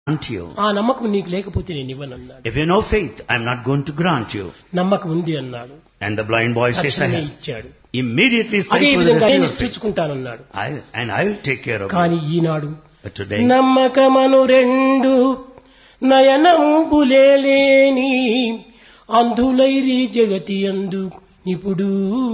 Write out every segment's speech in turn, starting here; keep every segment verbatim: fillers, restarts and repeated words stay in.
grant you. ఆ నమ్మకం నీకు లేకపోతే నేను ఇవ్వను అన్నాడు. If you have no faith, I am not going to grant you. నమ్మకం ఉంది అన్నాడు. And the blind boy says, I తక్షణమే have. ఇచ్చాడు. Immediately sight అదే was విధంగా restored. నేను చూసుకుంటానన్నాడు. I, and I will take care of కానీ you. ఈనాడు But today, నమ్మకమను రెండు నయనంబులేని అంధులైరి జగతి అందు నిపుడు.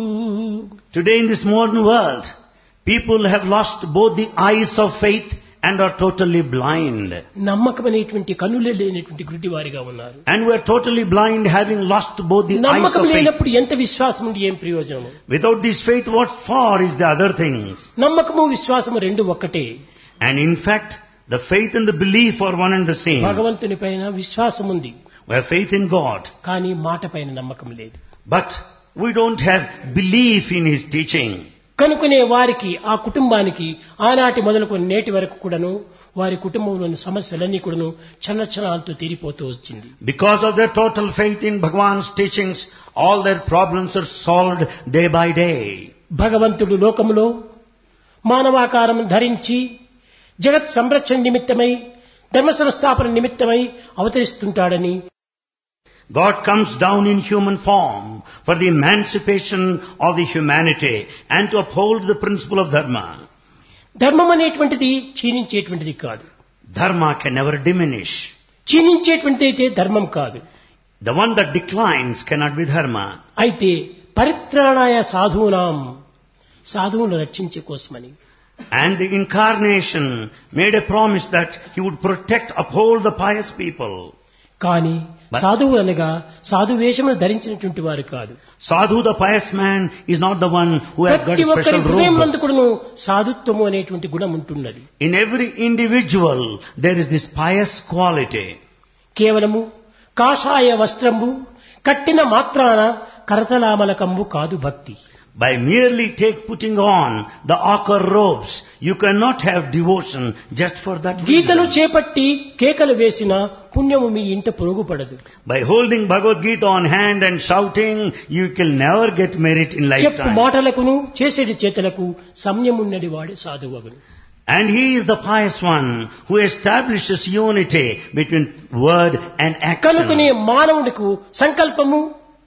today in this modern world, people have lost both the eyes of faith and are totally blind. నమ్మకం అనేటువంటి కన్నులే లేనటువంటి గుడ్డివారిగా ఉన్నారు. And we are totally blind, having lost both the eyes నమ్మకం of faith. లేనప్పుడు ఎంత విశ్వాసం ఉండి ఏం ప్రయోజనం? Without this faith, what for is the other things? నమ్మకము విశ్వాసము రెండు ఒక్కటే. And in fact, the faith and the belief are one and the same. భగవంతుని పైన విశ్వాసం ఉంది, We have faith in God, కానీ మాట పైన నమ్మకం లేదు. but we don't have belief in His teaching. కనుకునే వారికి ఆ కుటుంబానికి ఆనాటి మొదలుకొని నేటి వరకు కూడాను వారి కుటుంబంలోని సమస్యలన్నీ కూడాను క్షణక్షణాలతో తీరిపోతూ వచ్చింది. Because of their total faith in Bhagwan's teachings, all their problems are solved day by day. భగవంతుడు లోకములో మానవాకారం ధరించి జగత్ సంరక్షణ నిమిత్తమై ధర్మ సంస్థాపన నిమిత్తమై అవతరిస్తుంటాడని, God comes down in human form for the emancipation of the humanity and to uphold the principle of dharma. ధర్మం అనేటువంటిది క్షీణించేటువంటిది కాదు. Dharma can never diminish. క్షీణించేటువంటిది అయితే ధర్మం కాదు. The one that declines cannot be dharma. అయితే పరిత్రాణాయ సాధూనాం, సాధువులను రక్షించే కోసమని. And the incarnation made a promise that He would protect, uphold the pious people. కానీ But- సాధువు అనగా సాధు వేషమును ధరించినటువంటి వారు కాదు. Sadhu, the pious man, is not the one who has got ప్రతి a ఒక్కరి special హృదయమునందు robe. కూడాను సాధుత్వము అనేటువంటి గుణం ఉంటున్నది. In every individual, there is this pious quality. కేవలము కాషాయ వస్త్రంబు కట్టిన మాత్రాన కరతలామలకంబు కాదు భక్తి. By merely take putting on the ochre robes, you cannot have devotion just for that గీతను reason. చేపట్టి కేకలు వేసిన పుణ్యము మీ ఇంట పొరుగుపడదు. By holding Bhagavad Gita on hand and shouting, you can never get merit in చెప్పు lifetime. మాటలకును చేసేటి చేతలకు సంయమున్నది వాడే సాధువగును. And he is the pious one who establishes unity between word and కనుకనే action. మానవుడికి సంకల్పము,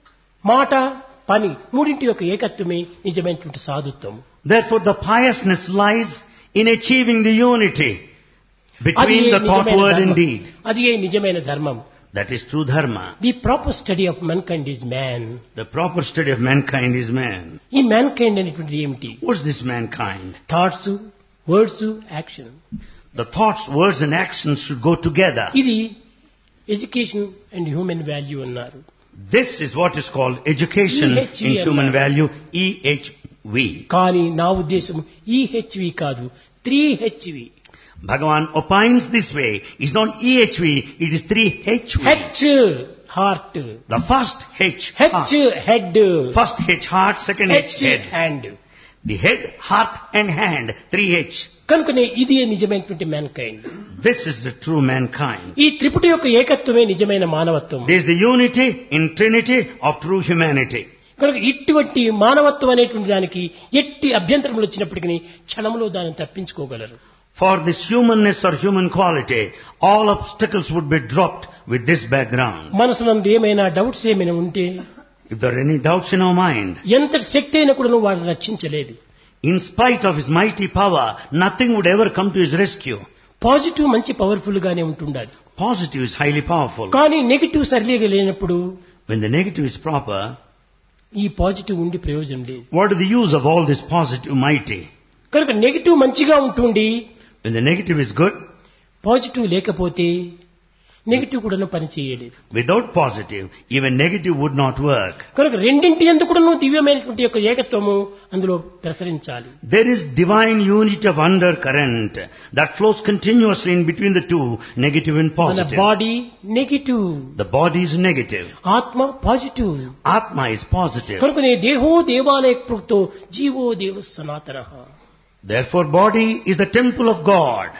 మాట, పని మూడింటి యొక్క ఏకత్వమే నిజమైనటువంటి సాధుత్వం. Therefore, the piousness lies in achieving the unity అది between the thought, నిజమైన word and ధర్మం. deed. అది ఏ నిజమైన ధర్మం. That is true dharma. The proper study of mankind is man. The proper study of mankind is man. ఈ mankind అనేటువంటిది ఏమిటి? What's this mankind? Thoughts, words, action. The thoughts, words and actions should go together. ఇది education and human value అన్నారు. This is what is called education E H V in human అన్నారు. value, E H V. కానీ నా ఉద్దేశం ఈ HV కాదు, three HV. Bhagavan opines this way. It's not E H V, it is three H V. H heart, The first H, H heart. Head, First H, heart, second H, H head. Hand. The head, heart and hand, three H. కనుకనే ఇది నిజమైనటువంటి mankind. This is the true mankind. ఈ త్రిపుటి యొక్క ఏకత్వమే నిజమైన మానవత్వం. There is the unity in Trinity of true humanity. కనుక ఇటువంటి మానవత్వం అనేటువంటి దానికి ఎట్టి అభ్యంతరములు వచ్చినప్పటికీ క్షణంలో దాన్ని తప్పించుకోగలరు. For this humanness or human quality, all obstacles would be dropped with this background. మనసునందు ఏమైనా డౌట్స్ ఏమైనా ఉంటే, If there are any doubts in our mind, ఎంతటి శక్తి అయినా కూడా నువ్వు వాడిని రక్షించలేదు. in spite of His mighty power, nothing would ever come to His rescue. Positive మంచి powerful గానే ఉంటుండాలి. Positive is highly powerful. కానీ నెగిటివ్ సరిలేగా లేనప్పుడు When the negative is proper, ఈ పాజిటివ్ ఉండి ప్రయోజనం లేదు. what is the use of all this positive mighty? కనుక నెగిటివ్ మంచిగా ఉంటుండి When the negative is good, positive లేకపోతే నెగిటివ్ కూడా పని చేయలేదు. without positive, even negative would not work. కనుక రెండింటి యందు కూడా దివ్యమైనటువంటి యొక్క ఏకత్వము అందులో ప్రసరించాలి. There is divine unity of undercurrent that flows continuously in between the two, negative and మన positive. Body negative, The body is negative. ఆత్మ పాజిటివ్. Atma is positive. కనుకనే దేహో దేవాలయ ప్రోక్తో జీవో దేవ సనాతన. Therefore, body is the temple of God.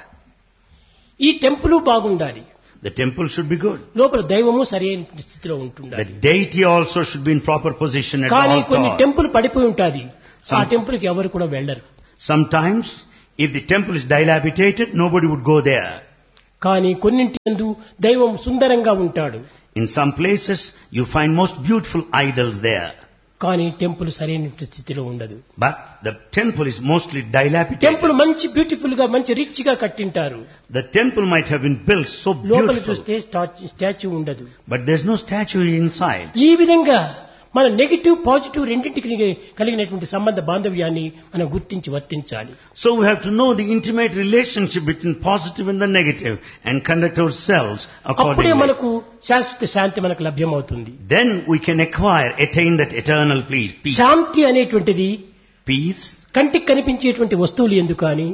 ఈ temple బాగుండాలి. The temple should be good. లోపల దైవము సరైన స్థితిలో ఉంటుండాలి. The deity also should be in proper position at కానీ all కొన్ని times. టెంపుల్ పడిపోయి ఉంటాది. ఆ Some- టెంపుల్ కి ఎవరు కూడా వెళ్ళరు. Sometimes, if the temple is dilapidated, nobody would go there. కానీ కొన్నింటి యందు దైవం సుందరంగా ఉంటాడు. In some places, you find most beautiful idols there. కానీ టెంపుల్ సరైన స్థితిలో ఉండదు. But the temple is mostly dilapidated. Temple మంచి బ్యూటిఫుల్ గా మంచి రిచ్ గా కట్టింటారు. The temple might have been built so లోపల beautiful, చూస్తే స్టాచ్యూ ఉండదు. but there's no statue inside. ఈ విధంగా మన నెగటివ్ పాజిటివ్ రెండింటికి కలిగినటువంటి సంబంధ బాంధవ్యాన్ని మనం గుర్తించి వర్తించాలి. So we have to know the intimate relationship between positive and the negative and conduct ourselves అప్పుడే accordingly. మనకు శాశ్వత శాంతి మనకు లభ్యమవుతుంది. Then we can acquire, attain that eternal peace. Peace. శాంతి అనేటువంటిది Peace కంటికి కనిపించేటువంటి వస్తువులు ఎందుకు కానీ,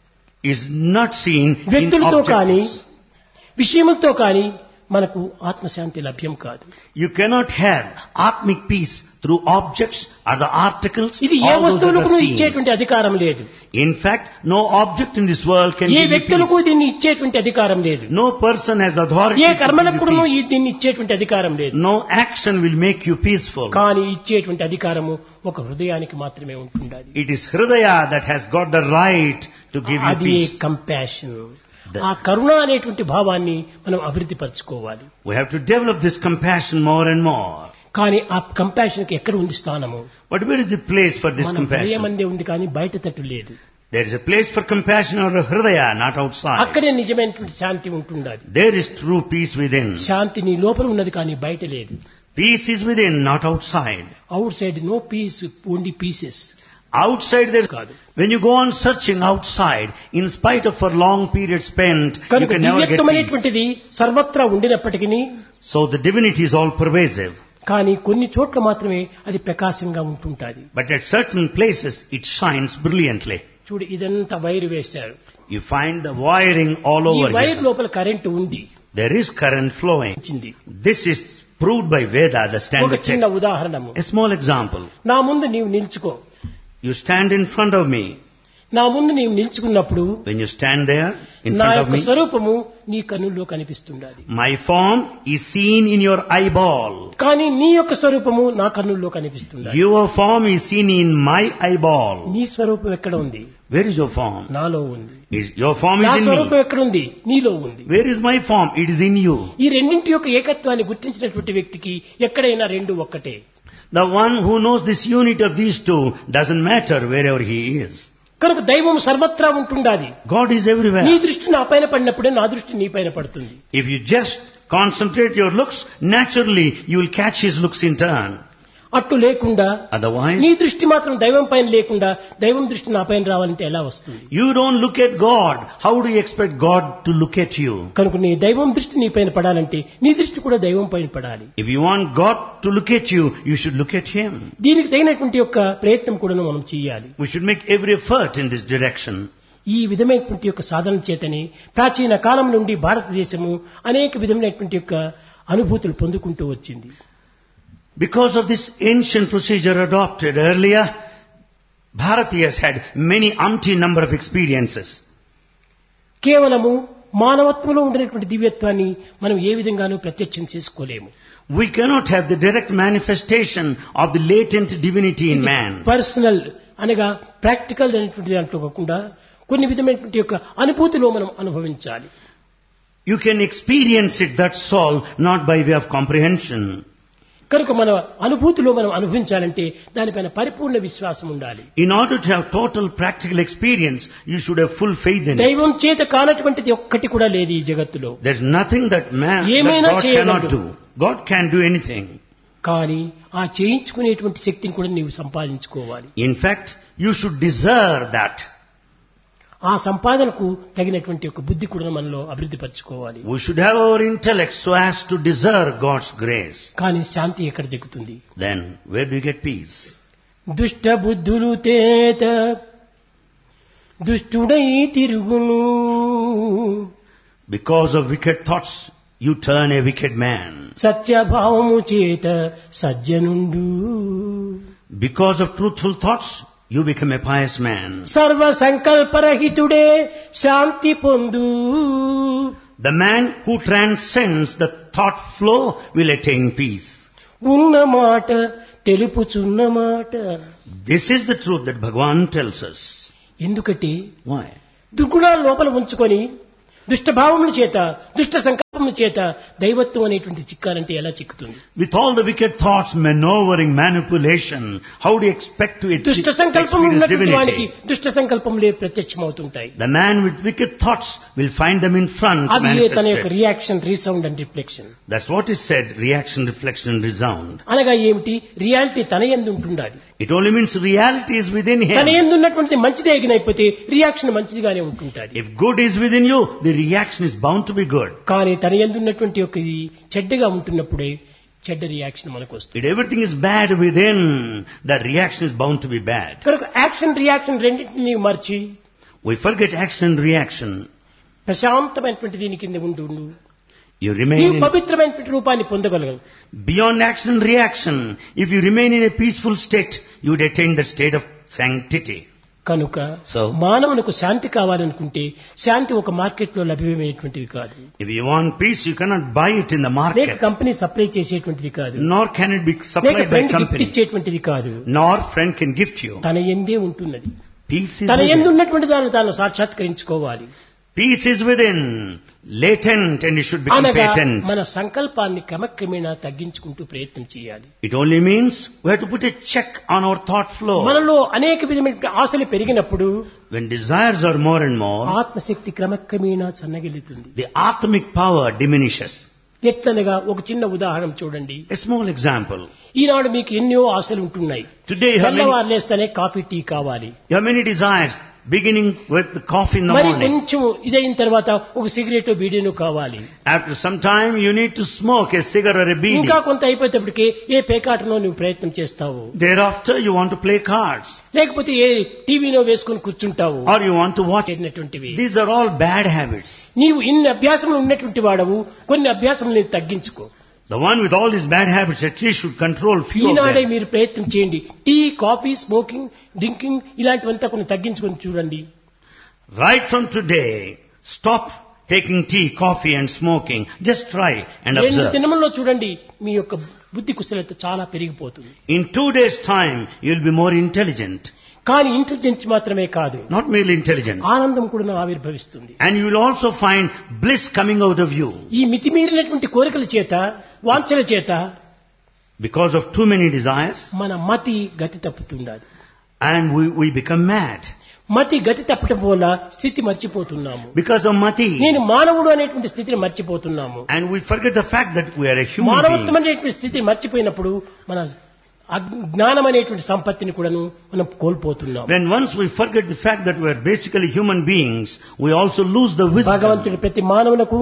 is not seen in వ్యక్తులతో కానీ, objects. విషయములతో కానీ మనకు ఆత్మశాంతి లభ్యం కాదు. You cannot have atmic peace through objects or the articles, ఇది ఏ all those that వస్తువులకు are seen. ఇచ్చేటువంటి అధికారం లేదు. In fact, no object in this world can A give you వ్యక్తులకు peace. దీన్ని ఇచ్చేటువంటి అధికారం లేదు. No person has authority A to give కర్మలకు you కూడా peace. దీన్ని ఇచ్చేటువంటి అధికారం లేదు. No action will make you peaceful. కానీ ఇచ్చేటువంటి అధికారము ఒక హృదయానికి మాత్రమే ఉంటుండాలి. It is Hridaya that has got the right to give you అది peace. కంపాషన్. The- ఆ కరుణ అనేటువంటి భావాన్ని మనం అభివృద్ధి పరచుకోవాలి. We have to develop this compassion more and more. కానీ ఆ కంపాషన్ కి ఎక్కడ ఉంది స్థానము? But where is the place for this మన compassion? హృదయమందే ఉంది కానీ బయట తట్టు లేదు. There is a place for compassion or a Hridaya, not outside. అక్కడే నిజమైనటువంటి శాంతి ఉంటుండాలి. There is true peace within. శాంతి నీ లోపల ఉన్నది కానీ బయట లేదు. Peace is within, not outside. Out side no piece, only pieces. Outside there కాదు. when you go on searching outside, in spite of a long period spent, you కనుక can never get peace. దివ్యత్వమైనటువంటిది సర్వత్రా ఉండినప్పటికీ So the divinity is all pervasive. కానీ కొన్ని చోట్ల మాత్రమే అది ప్రకాశంగా ఉంటుంటాది. But at certain places it shines brilliantly. చూడు ఇదంతా wire వేశారు. You find the wiring all ఈ over వైర్ here. లోపల కరెంటు ఉంది. There is current flowing. వచ్చింది. This is proved by Veda, the ఒక standard చిన్న text. ఉదాహరణము. A small example. నా ముందు నీవు నిల్చుకో. You stand in front of me. నా ముందు నీవు నిల్చుకున్నప్పుడు When you stand there in నా front of యొక్క me, స్వరూపము నీ కన్నుల్లో కనిపిస్తుండాలి. my form is seen in your eyeball. కానీ నీ యొక్క స్వరూపము నా కన్నుల్లో కనిపిస్తుండాలి. Your form is seen in my eyeball. నీ స్వరూపం ఎక్కడ ఉంది? Where is your form? నాలో ఉంది. Is- Your form నా is in స్వరూపం me. ఎక్కడ ఉంది? నీలో ఉంది. Where is my form? It is in you. ఈ రెండింటి యొక్క ఏకత్వాన్ని గుర్తించినటువంటి వ్యక్తికి ఎక్కడైనా రెండు ఒక్కటే. The one who knows this unity of these two doesn't matter wherever he is. కనుక దైవం సర్వత్రా ఉంటుండాలి. God is నీ everywhere. దృష్టి నా పైన పడినప్పుడే నా దృష్టి నీ పైన పడుతుంది. If you just concentrate your looks, naturally you will catch his looks in turn. అట్టు లేకుండా Otherwise, నీ దృష్టి మాత్రం దైవం పైన లేకుండా దైవం దృష్టి నా పైన రావాలంటే ఎలా వస్తుంది? you don't look at God. How do you expect God to look at you? కనుక నీ దైవం దృష్టి నీ పైన పడాలంటే నీ దృష్టి కూడా దైవం పైన పడాలి. If you want God to look at you, you should look at Him. దీనికి తగినటువంటి యొక్క ప్రయత్నం కూడా మనం చేయాలి. We should make every effort in this direction. ఈ విధమైనటువంటి యొక్క సాధన చేతని ప్రాచీన కాలం నుండి భారతదేశము అనేక విధమైనటువంటి యొక్క అనుభూతులు పొందుకుంటూ వచ్చింది. Because of this ancient procedure adopted earlier, Bharatiyas had many umpteen number of experiences. కేవలము మానవత్వంలో ఉండినటువంటి దివ్యత్వాన్ని మనం ఏ విధంగానూ ప్రత్యక్షం చేసుకోలేము. We cannot have the direct manifestation of the latent divinity in man. Personal అనగా ప్రాక్టికల్ అనేటువంటి దాంట్లో కాకుండా కొన్ని విధమైనటువంటి యొక్క అనుభూతిలో మనం అనుభవించాలి. You can experience it, that's all, not by way of comprehension. కనుక మన అనుభూతిలో మనం అనుభవించాలంటే దానిపైన పరిపూర్ణ విశ్వాసం ఉండాలి. In order to have total practical experience, you should have full faith in it. దైవం చేత కానటువంటిది ఒక్కటి కూడా లేదు ఈ జగత్తులో. There's nothing that man, that ఏమైనా God చేయగలడు. cannot do. God can do anything. కానీ ఆ చేయించుకునేటువంటి శక్తిని కూడా నీవు సంపాదించుకోవాలి. In fact, you should deserve that. ఆ సంపాదనకు తగినటువంటి ఒక బుద్ధి కూడా మనలో అభివృద్ధి పరచుకోవాలి. We should have our intellect so as to deserve God's grace. కానీ శాంతి ఎక్కడ జరుగుతుంది? Then, where do you get peace? దుష్ట బుద్ధులు తేత దుష్టుడై తిరుగును. Because of wicked thoughts, you turn a wicked man. సత్యభావము చేత సజ్జనుండు. Because of truthful thoughts, you become a pious man. సర్వ సంకల్పరహితుడే శాంతి పొందు. The man who transcends the thought flow will attain peace. ఉన్న మాట తెలుపుచున్న మాట. This is the truth that Bhagavan tells us. ఎందుకంటే Why? దుర్గుణాలు లోపల ఉంచుకొని దుష్ట భావముల చేత దుష్ట సంకల్పముల చేత దైవత్వం అనేటువంటి చిక్కాలంటే ఎలా చిక్కుతుంది? With all the wicked thoughts, maneuvering, manipulation, how do you expect to దుష్ట experience సంకల్పం ఉన్నటువంటి వానికి divinity? దుష్ట సంకల్పములే ప్రత్యక్షమవుతుంటాయి. The man with wicked thoughts will find them in front అది తన యొక్క manifested. Reaction, resound and reflection. That's what is said, reaction, reflection, and resound. అనగా ఏమిటి? రియాలిటీ తన యందు ఉంటుండాలి. It only means reality is within తన him. యందు ఉన్నటువంటి మంచిదే ఎగినైపోతే reaction మంచిదిగానే ఉంటుంటాది. If good is within you, the reaction is bound to be good. కానీ తన యందు ఉన్నటువంటి యొక్క ఇది చెడ్డగా ఉంటున్నప్పుడే చెడ్డ రియాక్షన్ మనకు వస్తుంది. If everything is bad within, that reaction is bound to be bad. కనుక యాక్షన్ రియాక్షన్ రెండింటిని మర్చి We forget action and reaction. ప్రశాంతమైనటువంటి దీని కింద ఉండు ఉండు. You నీవు remain in, పవిత్రమైనటువంటి రూపాన్ని పొందగలవు. beyond action and reaction. If you remain in a peaceful state, you would attain the state of sanctity. కనుక So- మానవునికి శాంతి కావాలనుకుంటే శాంతి ఒక మార్కెట్ లో లభ్యమయ్యేటువంటిది కాదు. If you want peace, you cannot buy it in the లేక market. Company supply చేసేటువంటిది కాదు. Nor can it be లేక supplied by friend gift company. ఇచ్చేటువంటిది కాదు. Nor friend can gift you. తన ఎందే ఉంటున్నది. Peace is తన ఎందు within. ఉన్నటువంటి దాన్ని తాను సాక్షాత్కరించుకోవాలి. Peace is within, latent, and it should become అనగా patent. మన సంకల్పాన్ని క్రమక్రమేణా తగ్గించుకుంటూ ప్రయత్నం చేయాలి. It only means we have to put a check on our thought flow. మనలో అనేక విధమైన ఆశలు పెరిగినప్పుడు When desires are more and more, ఆత్మశక్తి క్రమక్రమేణా సన్నగిల్లుతుంది. the atmic power diminishes. ఎట్లనగా ఒక చిన్న ఉదాహరణ చూడండి. A small example. ఈనాడు మీకు ఎన్నో ఆశలు ఉంటున్నాయి. Today you have many, తెల్లవారులేస్తేనే coffee tea కావాలి. you have many desires, beginning with the coffee in the మరి morning. కొంచెం ఇదైన తర్వాత ఒక సిగరెట్ బీడీను కావాలి. After some time, you need to smoke a cigarette or a beedi. ఇంకా కొంత అయిపోయేటప్పటికి ఏ పేకాటనో నువ్వు ప్రయత్నం చేస్తావు. Thereafter, you want to play cards, లేకపోతే ఏ టీవీలో వేసుకుని కూర్చుంటావు. or you want to watch. చేసినటువంటివి. These are all bad habits. నీవు ఇన్ని అభ్యాసములు ఉన్నటువంటి వాడవు, కొన్ని అభ్యాసములు నీవు తగ్గించుకో. The one with all these bad habits at least should control few of ఈనాడే them. మీరు ప్రయత్నం చేయండి. టీ, కాఫీ, స్మోకింగ్, డ్రింకింగ్ ఇలాంటివంతా కొన్ని తగ్గించుకొని చూడండి. Right from today, stop taking tea, coffee and smoking. Just try and రెండు observe. దినముల్లో చూడండి మీ యొక్క బుద్ధి కుశలత చాలా పెరిగిపోతుంది. In two days' time, you'll be more intelligent. కానీ ఇంటెలిజెన్స్ మాత్రమే కాదు, Not merely intelligence. ఆనందం కూడా ఆవిర్భవిస్తుంది. And you will also find bliss coming out of you. ఈ మితిమీరినటువంటి కోరికల చేత, వాంఛల చేత Because of too many desires, మన మతి గతి తప్పుతుండాలి. and we, we become mad. మతి గతి తప్పటం వల్ల స్థితి మర్చిపోతున్నాము. Because of mati. నేను మానవుడు అనేటువంటి స్థితిని మర్చిపోతున్నాము. And we forget the fact that we are a human మానవత్వం being. అనేటువంటి స్థితిని మర్చిపోయినప్పుడు మన అజ్ఞానం అనేటువంటి సంపత్తిని కూడాను మనం కోల్పోతున్నాం. When once we forget the fact that we are basically human beings, we also lose the wisdom. భగవంతుడు ప్రతి మానవులకు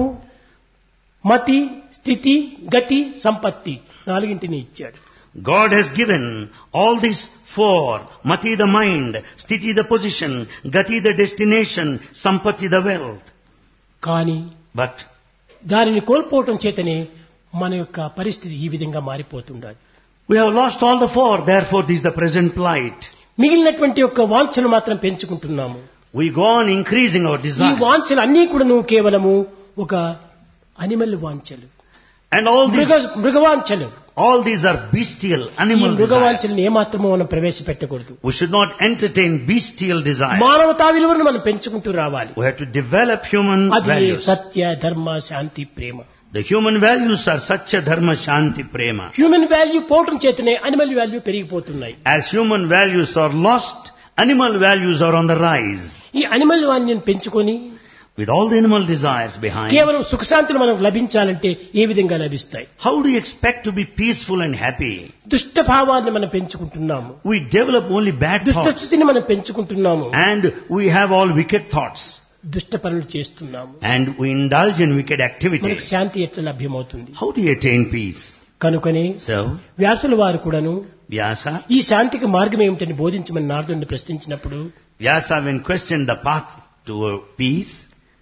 మతి, స్థితి, గతి, సంపత్తి నాలుగింటిని ఇచ్చాడు. God has given all these four: mati the mind, sthiti the position, gati the destination, sampati the wealth. కానీ But దానిని కోల్పోవటం చేతనే మన యొక్క పరిస్థితి ఈ విధంగా మారిపోతుండాలి. we have lost all the four, therefore this is the present plight. మిగిలినటువంటి యొక్క వాంఛలు మాత్రం పెంచుకుంటున్నాము. We go on increasing our ఈ desires. వాంఛలు అన్నీ కూడాను కేవలము ఒక అనిమల్ వాంఛలు, And all these, మృగ మృగవాంఛలు. all these are bestial, ఈ animal desires. మృగవాంఛలను ఏమాత్రమో మనం ప్రవేశపెట్టకూడదు. We should not entertain bestial desires. మానవతా విలువలను మనం పెంచుకుంటూ రావాలి. We have to develop human అది values. సత్య, ధర్మ, శాంతి, ప్రేమ. The human values are satya, dharma, shanti, prema. Human value పోవటం చేతనే అనిమల్ వాల్యూ పెరిగిపోతున్నాయి. As human values are lost, animal values are on the rise. ఈ అనిమల్ వాల్యూని పెంచుకొని With all the animal desires behind, కేవలం సుఖశాంతులు మనకు లభించాలంటే ఏ విధంగా లభిస్తాయి? how do you expect to be peaceful and happy? దుష్ట భావాన్ని మనం పెంచుకుంటున్నాము. We develop only bad దుష్ట thoughts, స్థితిని మనం పెంచుకుంటున్నాము. and we have all wicked thoughts, దుష్ట పనులు చేస్తున్నాము. and we indulge in wicked మనకు activities. శాంతి ఎట్లా లభ్యమవుతుంది? How do you attain peace? కనుకనే So, వ్యాసుల వారు కూడాను Vyasa, ఈ శాంతికి మార్గం ఏమిటని బోధించమని నారదుడిని ప్రశ్నించినప్పుడు, Vyasa when questioned the path to peace,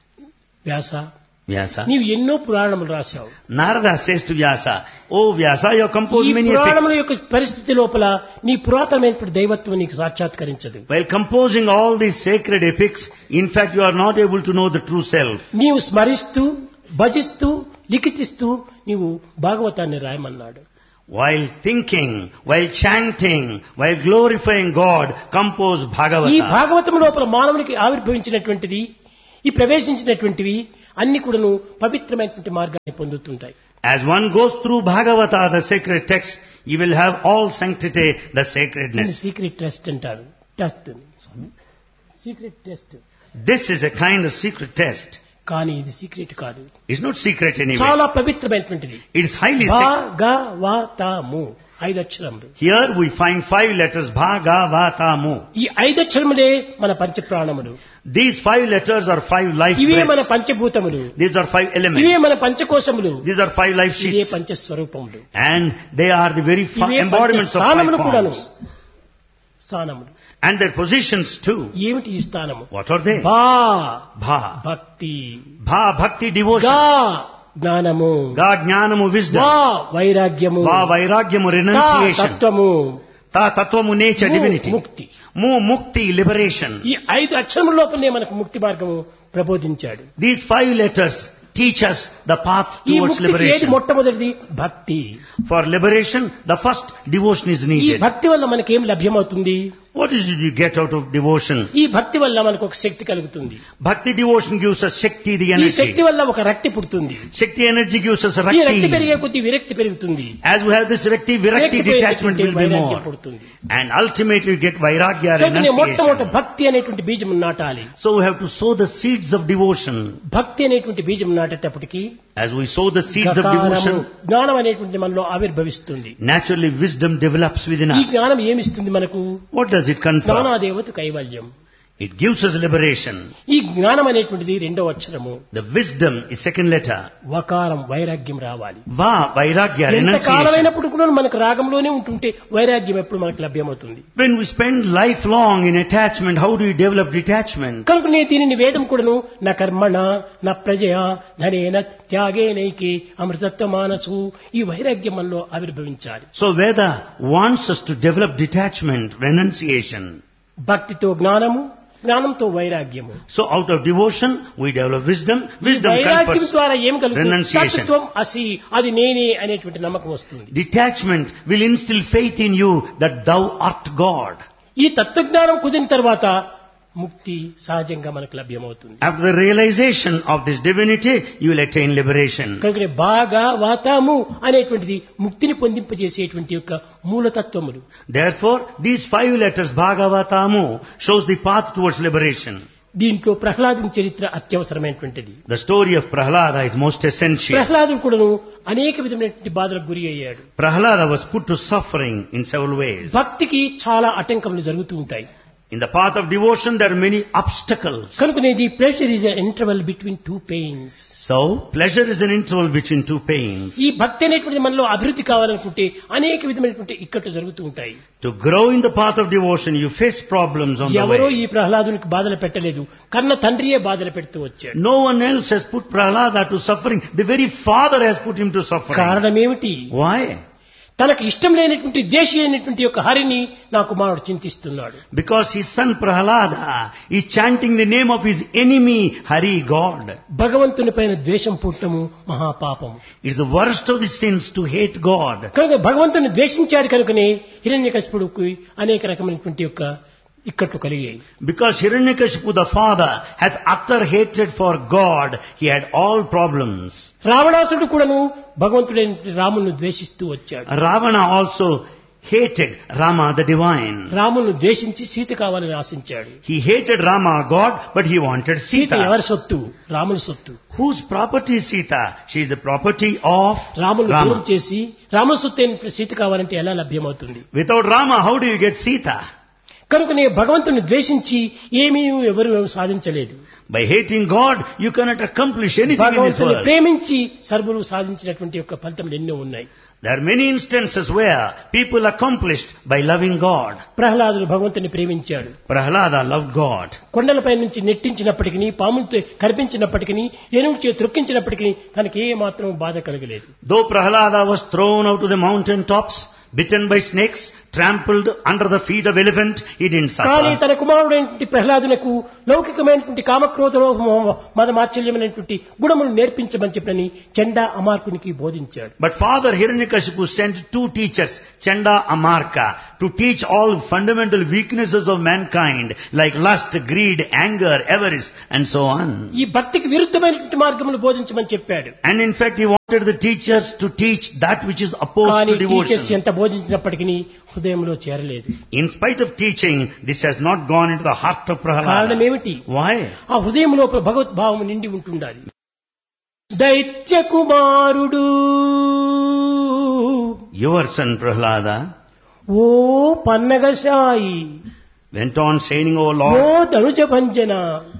Vyasa Vyasa, నీవు ఎన్నో పురాణములు రాశావు. Narada says to Vyasa, oh Vyasa, you have ఈ composed many పురాణముల epics. యొక్క పరిస్థితి లోపల నీ పురాతనమైనటువంటి దైవత్వం నీకు సాక్షాత్కరించదు. While composing all these sacred epics, in fact you are not able to know the true self. నీవు స్మరిస్తూ, భజిస్తూ, లిఖితిస్తూ నీవు భాగవతాన్ని రాయమన్నాడు. While thinking, while chanting, while glorifying God, compose ఈ Bhagavata. భాగవతం లోపల మానవునికి ఆవిర్భవించినటువంటిది, ఈ ప్రవేశించినటువంటివి అన్ని కూడాను పవిత్రమైనటువంటి మార్గాన్ని పొందుతుంటాయి. As one goes through Bhagavata, the sacred text, you will have all sanctity, the sacredness. Secret test అంటారు. Test secret test. This is a kind of secret test. కానీ ఇది సీక్రెట్ కాదు. It's not secret anyway. చాలా పవిత్రమైనటువంటిది. It is highly sacred. భాగవతము ఐదు అక్షరములు. Here we find five letters, Bhagavatamu. ఈ ఐదు అక్షరములే మన పంచప్రాణములు. These five letters are five life ఇవే మన breaths. పంచభూతములు. These are five elements. ఇవే మన పంచకోశములు. These are five life ఇవే sheets. పంచస్వరూపములు. And they are the very fi- ఇవే embodiments of five స్థానములు కూడాను. forms. స్థానములు. And their positions too. ఏమిటి ఈ స్థానము? What are they? భా Bha. భక్తి. Bha, bhakti, devotion. గా జ్ఞానము. Ga, jnanamu, wisdom. వా వైరాగ్యము. Va, vairagyamu, తా renunciation. తత్వము. Ta, tattvamu, nature, ము divinity. ముక్తి. Mu, mukti, liberation. ఈ ఐదు అక్షరముల లోపలనే మనకు ముక్తి మార్గము ప్రబోధించాడు. These five letters teach us the path ఈ towards ముక్తికి ఏది liberation. మొట్టమొదటిది? భక్తి. For liberation, the first devotion is ఈ needed. భక్తి వల్ల మనకేం లభ్యమవుతుంది? What is it you get out of devotion? ఈ భక్తి వల్ల మనకు ఒక శక్తి కలుగుతుంది. Bhakti devotion gives us Shakti, the ఈ energy. శక్తి వల్ల ఒక రక్తి పుడుతుంది. Shakti energy gives us ఈ రక్తి Rakti. పెరిగే కొద్ది విరక్తి పెరుగుతుంది. As we have this Rakti, Virakti విరక్తి detachment will be వైరాగ్యం more. పుడుతుంది. And ultimately you get Vairagya, కనుక మొట్టమొదటి renunciation. భక్తి అనేటువంటి బీజం నాటాలి. So we have to sow the seeds of devotion. భక్తి అనేటువంటి బీజం నాటేటప్పటికి As we sow the seeds of గకారము, devotion, జ్ఞానం అనేటువంటి మనలో ఆవిర్భవిస్తుంది. naturally wisdom develops within ఈ us. జ్ఞానం ఏమిస్తుంది మనకు? What does it confer? జ్ఞానాదేవత కైవల్యం. It gives us liberation. ఈ జ్ఞానం అనేటువంటిది రెండవ అక్షరము. The wisdom is second letter. వకారం వైరాగ్యం రావాలి. Va, Vairagya, ఎంత renunciation. కాలమైనప్పుడు కూడా మనకు రాగంలోనే ఉంటుంటే వైరాగ్యం ఎప్పుడు మనకు లభ్యమవుతుంది? When we spend life long in attachment, how do we develop detachment? కనుక నేను దీనిని వేదం కూడాను నా కర్మణ నా ప్రజయ ధనేన త్యాగేనైకి అమృతత్వ మానసు ఈ వైరాగ్యం మనలో ఆవిర్భవించాలి. So Veda wants us to develop detachment, renunciation. భక్తితో జ్ఞానము, జ్ఞానంతో వైరాగ్యము. So out of devotion, we develop wisdom. ఈ Wisdom వైరాగ్యం confers ద్వారా ఏం కలుగుతుంది? renunciation. తత్వం అసి అది నేనే అనేటువంటి నమ్మకం వస్తుంది. Detachment will instill faith in you that thou art God. ఈ తత్వజ్ఞానం కుదిరిన తర్వాత ముక్తి సహజంగా మనకు లభ్యమవుతుంది. After the realization of this divinity, you will attain liberation. కనుక బాగా వాతాము అనేటువంటిది ముక్తిని పొందింపజేసేటువంటి యొక్క మూలతత్వములు. Therefore, these five letters, Bhagavatamu, shows the path towards liberation. దీంట్లో ప్రహ్లాదుని చరిత్ర అత్యవసరమైనటువంటిది. The story of Prahlada is most essential. ప్రహ్లాదుడు కూడాను అనేక విధమైనటువంటి బాధలకు గురి అయ్యాడు. Prahlada was put to suffering in several ways. భక్తికి చాలా ఆటంకములు జరుగుతూ ఉంటాయి. In the path of devotion, there are many obstacles. కనుకనేది pleasure is N interval between two pains. So, pleasure is an interval between two pains. ఈ భక్తి అనేటువంటి మనలో అభివృద్ధి కావాలనుకుంటే అనేక విధమైనటువంటి ఇక్కట్లు జరుగుతూ ఉంటాయి. To grow in the path of devotion, you face problems on the ఎవరో ఈ way. ప్రహ్లాదునికి బాధలు పెట్టలేదు, కన్న తండ్రియే బాధలు పెడుతూ వచ్చాడు. No one else has put Prahlada to suffering. The very father has put him to suffering. కారణం ఏమిటి? Why? తనకు ఇష్టం లేనటువంటి దేశీ అయినటువంటి యొక్క హరిని నా కుమారుడు చింతిస్తున్నాడు. Because his son Prahlada is chanting the name of his enemy, Hari, God. భగవంతుని పైన ద్వేషం పుట్టము మహాపాపము. It's the worst of the sins to hate God. కనుక భగవంతుని ద్వేషించాడు కనుకనే హిరణ్యకశిపుడికి అనేక రకమైనటువంటి యొక్క ఇక్కట్లు కలిగాయి. Because Hiranyakashipu the father has utter hatred for God, he had all problems. రావణాసుడు కూడాను భగవంతుడైన రామును ద్వేషిస్తూ వచ్చాడు. Ravana also hated Rama the divine. రామును ద్వేషించి Sita కావాలని ఆశించాడు. He hated Rama, God, but he wanted Sita Sita. ఎవరి సొత్తు? రాముని సొత్తు. Whose property is Sita? She is the property of రామును దూరం Rama. చేసి రాముని సొత్తు అయిన సీత కావాలంటే ఎలా లభ్యమవుతుంది? Without Rama, how do you get Sita? కనుక నీ భగవంతుని ద్వేషించి ఏమీ ఎవరు సాధించలేదు. By hating God, you cannot accomplish anything in this భగవంతుని world. ప్రేమించి సర్వులు సాధించినటువంటి యొక్క ఫలితములు ఎన్నో ఉన్నాయి. There are many instances where people accomplished by loving God. ప్రహ్లాదుడు భగవంతుని ప్రేమించాడు. Prahlada loved God. కొండలపై నుంచి నెట్టించినప్పటికీ పాములతో కనిపించినప్పటికీ ఏనుగు చే త్రొక్కించినప్పటికీ తనకి ఏ మాత్రం బాధ కలగలేదు. Though Prahlada was thrown out to the mountain tops, bitten by snakes, trampled under the feet of elephant, he didn't కానీ suffer. తన కుమారుడైనటువంటి ప్రహ్లాదునకు లౌకికమైనటువంటి కామక్రోధ మద మాత్సల్యమైనటువంటి గుణములు నేర్పించమని చెప్పని చండా అమార్కునికి బోధించాడు. But Father Hiranyakashipu sent two teachers, Chanda Amarka, to teach all fundamental weaknesses of mankind like lust, greed, anger, avarice and so on. ఈ భక్తికి విరుద్ధమైనటువంటి మార్గములు బోధించమని చెప్పాడు. And in fact he wanted the teachers to teach that which is opposed కానీ to devotion. Teachers ఎంత బోధించినప్పటికీ హృదయంలో చేరలేదు. In spite of teaching, this has not gone into the heart of కారణం Prahalada. ఏమిటి? Why? ఆ హృదయంలో భగవద్భావం నిండి ఉంటుండాలి. దైత్య కుమారుడు Your son Prahalada oh పన్నగశాయి went on saying, O oh Lord, Dhanuja భంజన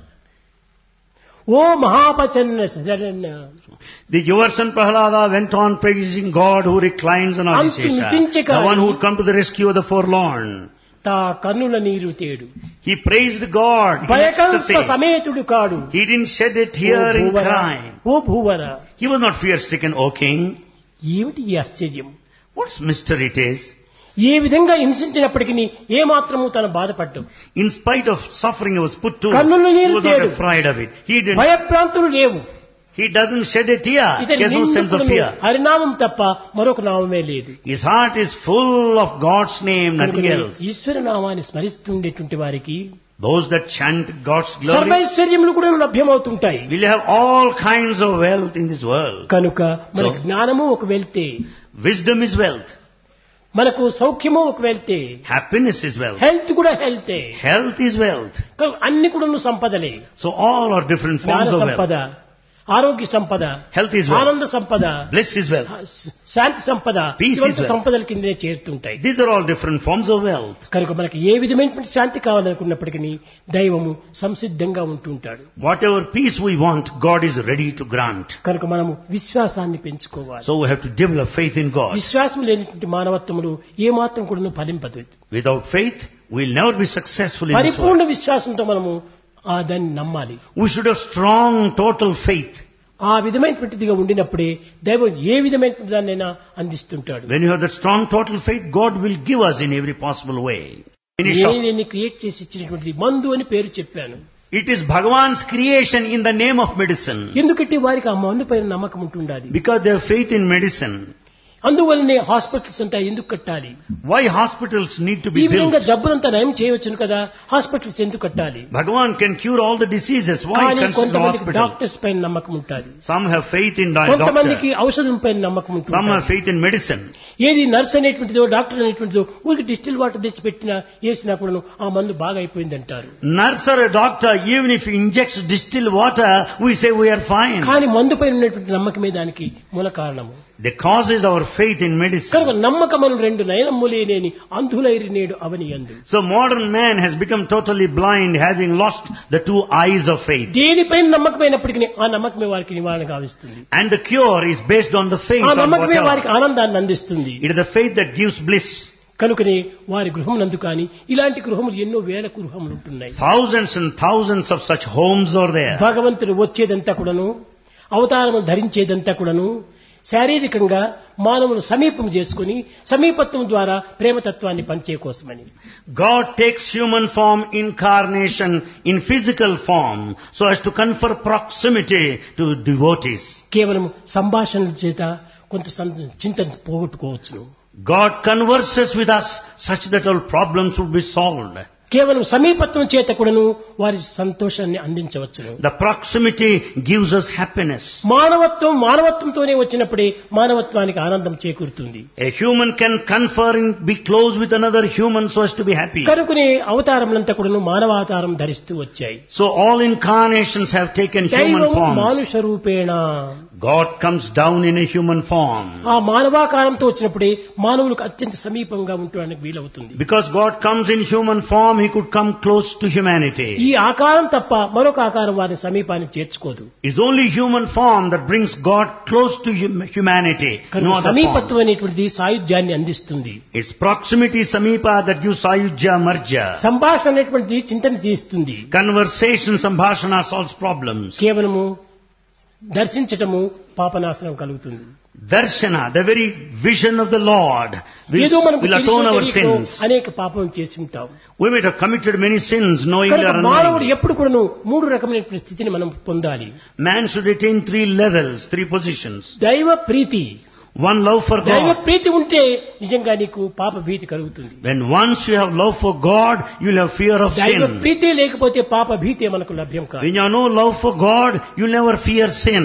oh మహాపచన్న Saranya the your son Prahalada went on praising God who reclines on Adishesha, the one who would come to the rescue of the forlorn. తా కన్నుల నీరు తేడు He praised God in భయకంప ecstasy. సమేతుడు కాడు. He didn't shed a tear oh in భూవర, crying. Oh భూవర. He was not fear-stricken, O king. ఏమిటి ఈ ఆశ్చర్యం? What mystery it is. ఏ విధంగా హింసించినప్పటికీ ఏ మాత్రము తను బాధపడ్డం. In spite of suffering he was put to, కన్నుల he నీరు was not తేడు. afraid of it. He didn't. భయప్రాంతులు లేవు. He doesn't shed a tear. He ఇతని has no sense of నిందుకులను fear. హరినామం తప్ప మరొక నామమే లేదు. His heart is full of God's name, nothing else. ఈశ్వర నామాన్ని స్మరిస్తుండేటువంటి వారికి Those that chant God's glory సర్వైశ్వర్యములు కూడా లభ్యమవుతుంటాయి. will have all kinds of wealth in this world. కనుక మన So- జ్ఞానము ఒక వెళ్తే, Wisdom is wealth. మనకు సౌఖ్యము ఒక వెళ్తే, Happiness is wealth. హెల్త్ కూడా హెల్తే. Health is wealth. కనుక అన్ని కూడా సంపదలే. So all are different జ్ఞాన forms of సంపద, wealth. ఆరోగ్య సంపద, Health is wealth. ఆనంద సంపద, Bliss is wealth. శాంతి సంపద, Peace is ఇవంతా wealth. సంపదల కిందనే చేరుతుంటాయి. These are all different forms of wealth. కనుక మనకి ఏ విధమైనటువంటి శాంతి కావాలనుకున్నప్పటికీ దైవము సంసిద్ధంగా ఉంటుంటాడు. Whatever peace we want, God is ready to grant. కనుక మనము విశ్వాసాన్ని పెంచుకోవాలి. So we have to develop faith in God. విశ్వాసం లేనటువంటి మానవత్వములు ఏ మాత్రం కూడా ఫలింపదు. Without faith, we will never be successful in this world. పరిపూర్ణ విశ్వాసంతో మనము ఆ దాన్ని నమ్మాలి. We should have strong, total faith. ఆ విధమైనటువంటిదిగా ఉండినప్పుడే దైవం ఏ విధమైనటువంటి దాన్నైనా అందిస్తుంటాడు. When you have that strong, total faith, God will give us in every possible way. In a shop. నేను క్రియేట్ చేసి ఇచ్చినటువంటిది మందు అని పేరు చెప్పాను. It is Bhagavan's creation in the name of medicine. ఎందుకంటే వారికి ఆ మందు పైన నమ్మకం ఉంటుండాలి. Because they have faith in medicine. అందువల్లనే హాస్పిటల్స్ అంతా ఎందుకు కట్టాలి? Why hospitals need to ఈ be విధంగా built? జబ్బులంతా నయం చేయవచ్చును కదా, హాస్పిటల్స్ ఎందుకు కట్టాలి? Bhagavan can cure all the diseases. Why కానీ construct a కొంతమందికి hospital? డాక్టర్స్ పైన నమ్మకం ఉంటుంది. Some have faith in di- కొంతమందికి doctor. ఔషధం పైన నమ్మకం Some ఉంటుంది. have faith in medicine. ఏది నర్స్ అనేటువంటిదో డాక్టర్ అనేటువంటిదో ఊరికి డిస్టిల్ వాటర్ తెచ్చి పెట్టినా వేసినా కూడా ఆ మందు బాగా అయిపోయింది అంటారు. Nurse or a doctor, even if he injects distilled water, we say we are fine. కానీ మందు పైన ఉన్నటువంటి నమ్మకమే దానికి మూల కారణము. The cause is our faith in medicine. కనుక నమ్మకమను రెండు నయనములే నేని అంధులైరి నేడు అవని యందు. So modern man has become totally blind, having lost the two eyes of faith. దేనిపైన నమ్మకమైనప్పటికీ ఆ నమ్మకమే వారికి నివారణ గావిస్తుంది. And the cure is based on the faith ఆ on నమ్మకమే వారికి whatever. ఆనందాన్ని అందిస్తుంది. It is the faith that gives bliss. కనుకనే వారి గృహం నందు కానీ ఇలాంటి గృహములు ఎన్నో వేల గృహములు ఉంటున్నాయి. Thousands and thousands of such homes are there. భగవంతుడు వచ్చేదంతా కూడాను, అవతారము ధరించేదంతా కూడాను శారీరకంగా మానవును సమీపం చేసుకుని సమీపత్వం ద్వారా ప్రేమతత్వాన్ని పంచే కోసమని. God takes human form incarnation in physical form so as to confer proximity to devotees. కేవలం సంభాషణల చేత కొంత సం- చింతన పోగొట్టుకోవచ్చును. God converses with us such that all problems will be solved. కేవలం సమీపత్వం చేత కూడాను వారి సంతోషాన్ని అందించవచ్చును. The proximity gives us happiness. మానవత్వం మానవత్వంతోనే వచ్చినప్పుడే మానవత్వానికి ఆనందం చేకూరుతుంది. A human can confer and be close with another human so as to be happy. కనుకనే అవతారములంతా కూడాను మానవావతారం ధరిస్తూ వచ్చాయి. So all incarnations have taken human దైవము forms. మానుష రూపేణ. God comes down in a human form. ఆ మానవాకారంతో వచ్చినప్పుడే మానవులకు అత్యంత సమీపంగా ఉండడానికి వీలవుతుంది. Because God comes in human form, He could come close to humanity. ఈ ఆకారం తప్ప మరొక ఆకారం వారి సమీపానికి చేర్చుకోదు. It's only human form that brings God close to hum- humanity. No కనుక other form. సమీపత్వం అనేటువంటిది సాయుధ్యాన్ని అందిస్తుంది. It's proximity samipa that gives sayujya marja. సంభాషణ అనేటువంటిది చింతన తీస్తుంది. Conversation, sambhashana solves problems. కేవలము దర్శించటము పాపనాశనం కలుగుతుంది. Darshana, the very vision of the Lord, ఏదో will, మనకు will atone our తెలియకో sins. అనేక పాపం చేసి ఉంటాం. We might have committed many sins knowingly కనుక or మానవుడు unknowingly. ఎప్పుడు కూడాను మూడు రకమైన స్థితిని మనం పొందాలి. Man should attain three levels, three positions. దైవ ప్రీతి. One, love for దైవ God. ప్రీతి ఉంటే నిజంగా నీకు పాప భీతి కలుగుతుంది. When once you have love for God, you will have fear of దైవ sin. ప్రీతి లేకపోతే పాప భీతి మనకు లభ్యం కాదు. When you have no love for God, you will never fear sin.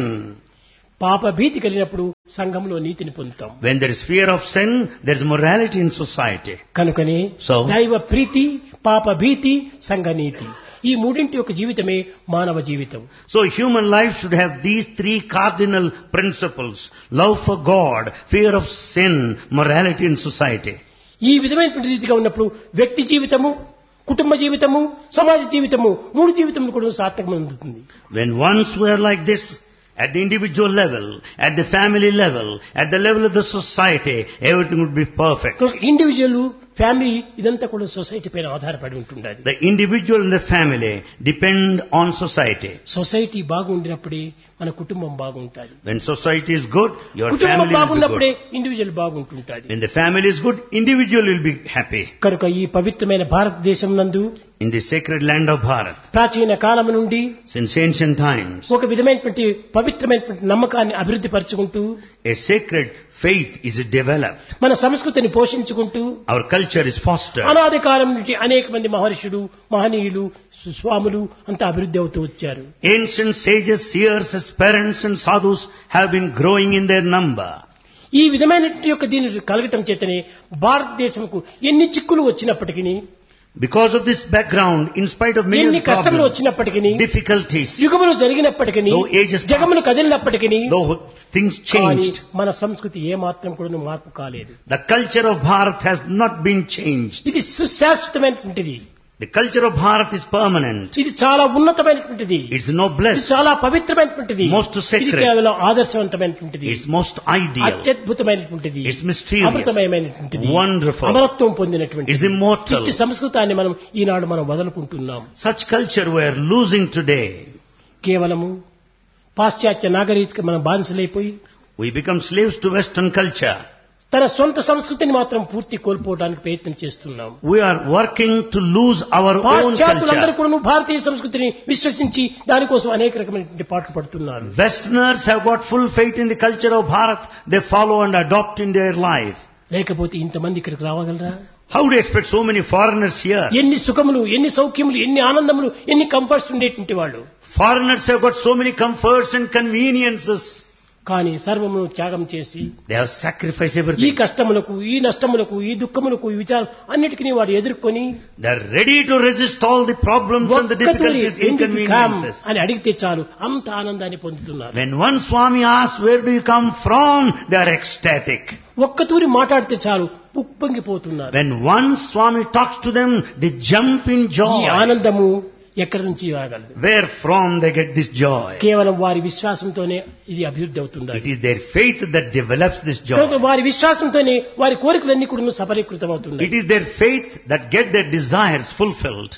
పాప భీతి కలిగినప్పుడు సంఘంలో నీతిని పొందుతాం. When there is fear of sin, there is morality in society. కనుకనే So, దైవ ప్రీతి, పాప భీతి, సంఘ నీతి, ఈ మూడింటి యొక్క జీవితమే మానవ జీవితం. so human life should have these three cardinal principles: love for God, fear of sin, morality in society. ఈ విధమైనటువంటి రీతిగా ఉన్నప్పుడు వ్యక్తి జీవితము, కుటుంబ జీవితము, సమాజ జీవితము, మూడు జీవితములు కూడా సార్థకం అందుతుంది. When once we are like this, at the individual level, at the family level, at the level of the society, everything would be perfect. Individual, family ఇదంతా కూడా సొసైటీ పైన ఆధారపడి ఉంటుండాలి. The individual and the family depend on society. Society బాగుండినప్పుడే మన కుటుంబం బాగుంటుంది. When society is good, your కుటుంబం family will be బాగున్నప్పుడే good. Individual బాగుంటుంటుంది. When the family is good, individual will be happy. కనుక ఈ పవిత్రమైన భారతదేశం నందు In the sacred land of Bharat, ప్రాచీన కాలం నుండి since ancient times, ఒక విధమైనటువంటి పవిత్రమైనటువంటి నమ్మకాన్ని అభివృద్ధి పరుచుకుంటూ a sacred faith is developed. మన సంస్కృతిని పోషించుకుంటూ Our culture is fostered. అనాది కాలం నుంచి అనేక మంది మహర్షులు, మహనీయులు, స్వాములు అంతా అభివృద్ధి అవుతూ వచ్చారు. Ancient sages, seers, parents and sadhus have been growing in their number. ఈ విధమైనటువంటి యొక్క దీని కలగటం చేతనే భారతదేశంకు ఎన్ని చిక్కులు వచ్చినప్పటికీ, Because of this background, in spite of many ఎన్ని of the కష్టములు problems, వచ్చినప్పటికీ, difficulties, యుగములు జరిగినప్పటికీ, though ages జగములు passed, కదిలినప్పటికీ, though things కానీ changed, మన సంస్కృతి ఏ మాత్రం కూడా మార్పు కాలేదు. the culture of Bharat has not been changed. ఇది సుశాశ్వతమైనటువంటిది. The culture of Bharat is permanent. ఇది చాలా ఉన్నతమైనటువంటిది. It's ఇది noblest. చాలా పవిత్రమైనటువంటిది. Most sacred. ఇది కేవలం ఆదర్శవంతమైనటువంటిది. It's most ideal. అత్యద్భుతమైనటువంటిది. It's mysterious. అమృతమయమైనటువంటిది. Wonderful. అమరత్వం పొందినటువంటిది. It's immortal. ఇట్టి సంస్కృతాన్ని మనం ఈనాడు మనం వదులుకుంటున్నాం. Such culture we are losing today. కేవలము పాశ్చాత్య నాగరికత మనం బానిసలైపోయి We become slaves to Western culture. తన సొంత సంస్కృతిని మాత్రం పూర్తి కోల్పోవడానికి ప్రయత్నం చేస్తున్నాం. We are working to lose our own పాశ్చాత్యులందరూ culture. కూడా భారతీయ సంస్కృతిని విశ్వసించి దానికోసం అనేక రకమైనటువంటి పాటలు పడుతున్నారు. Westerners have got full faith in the culture of Bharat. They follow and adopt in their life. లేకపోతే ఇంతమంది ఇక్కడికి రావగలరా? How do you expect so many foreigners here? ఎన్ని సుఖములు, ఎన్ని సౌఖ్యములు, ఎన్ని ఆనందములు, ఎన్ని కంఫర్ట్స్ ఉండేటువంటి వాళ్ళు. Foreigners have got so many comforts and conveniences. కానీ సర్వమును త్యాగం చేసి They have sacrificed ఈ everything. కష్టములకు, ఈ నష్టములకు, ఈ దుఃఖములకు, ఈ విచారం అన్నిటికీ వాడు ఎదుర్కొని They are ready to resist all the problems and the difficulties, inconveniences. అని అడిగితే చాలు అంత ఆనందాన్ని పొందుతున్నారు. When one Swami asks, where do you come from? They are ecstatic. ఒక్కతూరి మాట్లాడితే చాలు ఉప్పొంగిపోతున్నారు. When one Swami talks to them, they jump in ఈ joy. ఆనందము ఎక్కడి నుంచి రాగలదు? Where from they get this joy? కేవలం వారి విశ్వాసంతోనే ఇది అభివృద్ధి It అవుతుంది. is their faith that develops this కనుక joy. వారి విశ్వాసంతోనే వారి కోరికలన్నీ కూడా సఫలీకృతం అవుతున్నాయి. It is their faith that get their desires fulfilled.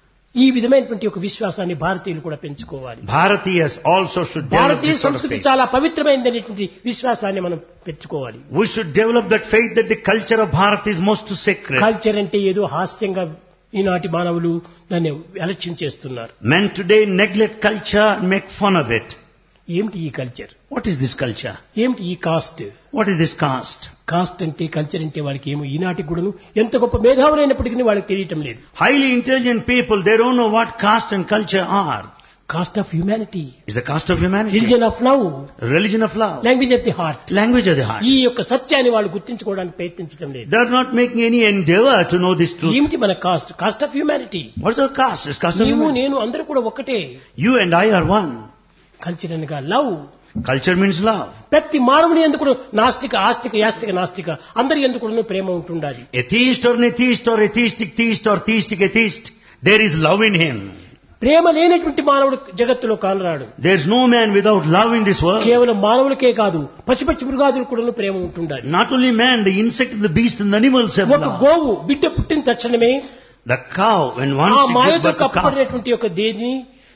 ఈ విధమైనటువంటి ఒక విశ్వాసాన్ని భారతీయులు కూడా పెంచుకోవాలి. Bharatiyas also should develop Bharatiya this sort of సంస్కృతి faith. చాలా పవిత్రమైనటువంటి విశ్వాసాన్ని మనం పెంచుకోవాలి. We should develop that faith that the culture of Bharat is most sacred. Culture అంటే ఏదో హాస్యంగా ఈనాటి మానవులు దాన్ని అలక్ష్యం చేస్తున్నారు. Men today neglect culture and make fun of it. ఏమిటి ఈ culture? What is this culture? ఏమిటి ఈ cost? What is this caste? Cost అంటే కల్చర్ అంటే వాళ్ళకి ఏమో ఈనాటి కూడాను ఎంత గొప్ప మేధావులైనప్పటికీ వాళ్ళకి తెలియటం లేదు. Highly intelligent people, they don't know what caste and culture are. Cost of humanity, It's the caste of humanity. Religion of love, Religion of love. Language of the heart. Language of the heart. ఈ యొక్క సత్యాన్ని వాళ్ళు గుర్తించుకోవడానికి ప్రయత్నించడం లేదు. They are not making any endeavor to know this truth. ఏమిటి మన cost? Cost of humanity. What's our caste? It's caste of నీవు humanity. నేను అందరూ కూడా ఒకటే. You and I are one. Culture అనగా లవ్. Culture means love. ప్రతి మానవుని ఎందుకు నాస్తిక, ఆస్తిక, యాస్తిక, నాస్తిక అందరి ఎందుకు ప్రేమ ఉంటుండాలి. Atheist or an atheist or atheistic theist or theistic atheist, there is love in him. ప్రేమ లేనటువంటి మానవుడు జగత్తులో కానరాడు. There is no man without love in this world. కేవలం మానవులకే కాదు, పశుపక్షి మృగాదులకు కూడా ప్రేమ ఉంటుండాలి. Not only man, the insect and the beast and the animals have ఒక love. గోవు బిడ్డ పుట్టిన తక్షణమే The cow, when ఆ once she gives మాయతో birth to calf, కప్పబడినటువంటి యొక్క దేని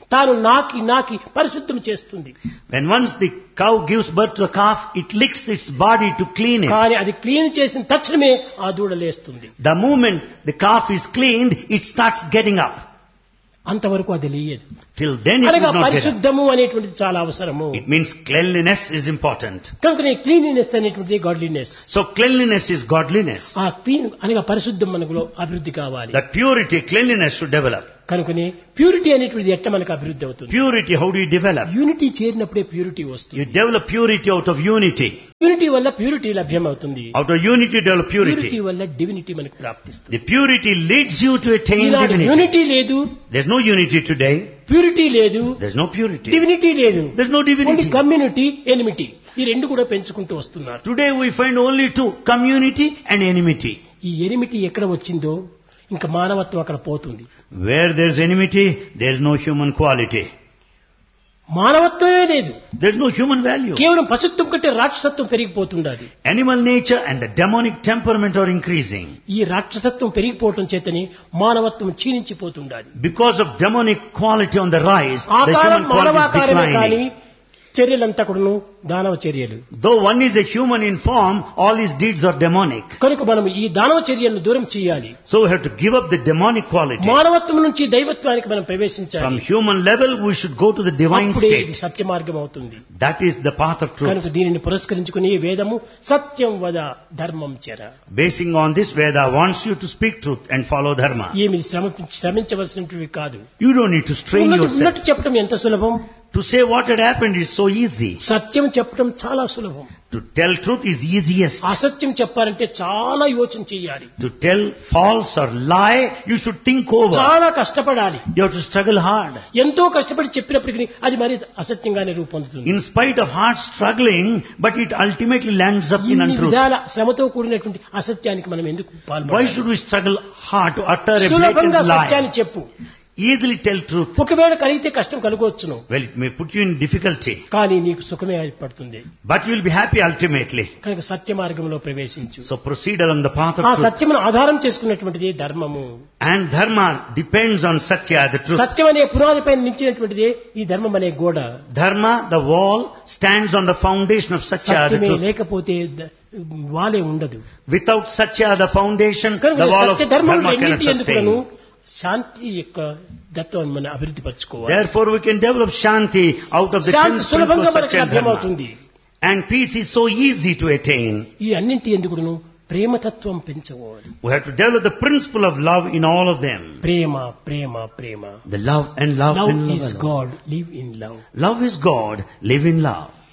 తాను నాకి నాకి పరిశుద్ధం చేస్తుంది. When once the cow gives birth to a calf, it licks its body to clean it. కానీ అది క్లీన్ చేసిన తక్షణమే ఆ దూడ లేస్తుంది. The moment the calf is cleaned, it starts getting up. అంతవరకు అది లేయదు. Till then it అనగా will not get up. పరిశుద్ధము అనేటువంటిది చాలా అవసరము. It means cleanliness is important. కనుకనే క్లీనినెస్ అనేటువంటిది godliness. So cleanliness is godliness. ఆ క్లీన్ అనగా పరిశుద్ధం మనలో అభివృద్ధి కావాలి. That purity, cleanliness should develop. కనుకనే ప్యూరిటీ అనేటువంటిది ఎట్లా మనకు అభివృద్ధి అవుతుంది? Purity, how do you develop? Unity చేరినప్పుడే purity You వస్తుంది. develop purity out of unity. Unity వల్ల ప్యూరిటీ లభ్యమవుతుంది. Out of unity, develop purity purity. వల్ల డివినిటీ మనకు ప్రాప్తిస్తుంది. The purity leads you to attain Eenadu divinity. Unity లేదు, There's no unity today. Purity లేదు, There's no purity. Divinity లేదు. There's no only divinity. Community, enmity ఈ రెండు కూడా పెంచుకుంటూ వస్తున్నారు. Today we find only two, community and enmity. ఈ enmity ఎక్కడ వచ్చిందో ఇంకా మానవత్వం అక్కడ పోతుంది. Where there's enmity, there's no human quality. మానవత్వమే లేదు. There's no human value. కేవలం పశుత్వం కంటే రాక్షసత్వం పెరిగిపోతుండాలి. Animal nature and the demonic temperament are increasing. ఈ రాక్షసత్వం పెరిగిపోవటం చేతని మానవత్వం క్షీణించిపోతుండాలి. Because of demonic quality on the rise, the ఆకారం human quality is మానవాకారమే కానీ declining. చర్యలంతా కూడాను దానవ చర్యలు. Though one is a human in form, all his deeds are demonic. కనుక మనం ఈ దానవ చర్యలను దూరం చేయాలి. So we have to give up the demonic quality. మానవత్వం నుంచి దైవత్వానికి మనం ప్రవేశించాలి. From human level, we should go to the divine అప్పుడే ఇది state. సత్య మార్గం అవుతుంది. That is the path of truth. కనుక దీనిని పురస్కరించుకుని వేదము సత్యం వద ధర్మం చెర. Basing on this, Veda wants you to speak truth and follow dharma. ఏమి శ్రమ శ్రమించవలసినవి కాదు. You don't need to strain ఉన్నట్టు yourself. ఉన్నట్టు చెప్పడం ఎంత సులభం. To say what had happened is so easy. సత్యం చెప్పడం చాలా సులభం. To tell truth is easiest. అసత్యం చెప్పాలంటే చాలా యోచన చేయాలి. To tell false or lie, you should think over. చాలా కష్టపడాలి. You have to struggle hard. ఎంతో కష్టపడి చెప్పినప్పటికీ అది మరి అసత్యంగానే రూపొందుతుంది. In spite of hard struggling, but it ultimately lands up in ఇన్ని untruth. విధాల శ్రమతో కూడినటువంటి అసత్యానికి మనం ఎందుకు Why పాల్పడాలి? should we struggle hard to utter a సులభంగా blatant సత్యాన్ని lie? చెప్పు. Easily tell truth. ఒకవేళ కలిగితే కష్టం కలుగవచ్చును, Well, it may put you in difficulty, కానీ నీకు సుఖమే ఏర్పడుతుంది. but you will be happy ultimately. కనుక సత్య మార్గంలో ప్రవేశించు. So proceed along the path of ఆ truth. సత్యమును ఆధారం చేసుకున్నటువంటిది ధర్మము. And dharma depends on satya, the truth. సత్యం అనే పునాది పైన నిలిచినటువంటిదే ఈ ధర్మం అనే గోడ. Dharma, the wall, stands on the foundation of satya, the సత్యమే truth. లేకపోతే ద- వాలే ఉండదు. Without satya, the foundation, కనుక the wall of సత్య ధర్మం dharma cannot ఎన్నింటి ఎందుకును sustain. శాంతి యొక్క దత్వాన్ని మనం అభివృద్ధి పరచుకోవాలి. Therefore, we can develop shanti out of the Shanti principle సులభంగా of మనకు satya and dharma. లభ్యమవుతుంది. And peace is so easy to attain. ఈ అన్నింటి ఎందుకును ప్రేమతత్వం పెంచుకోవాలి. We have to develop the principle of love in all of them. Prema Prema Prema. The love and love love and is love. God, live in love. Love is God, live in love.